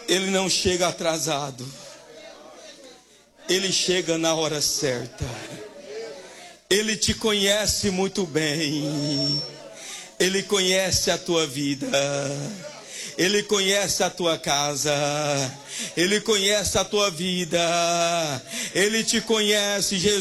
Ele não chega atrasado. Ele chega na hora certa. Ele te conhece muito bem. Ele conhece a tua vida. Ele conhece a tua casa. Ele conhece a tua vida. Ele te conhece, Jesus.